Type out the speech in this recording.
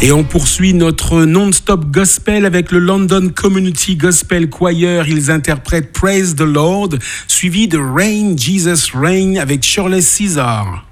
Et on poursuit notre non-stop gospel avec le London Community Gospel Choir. Ils interprètent Praise the Lord, suivi de Reign, Jesus Reign avec Shirley Caesar.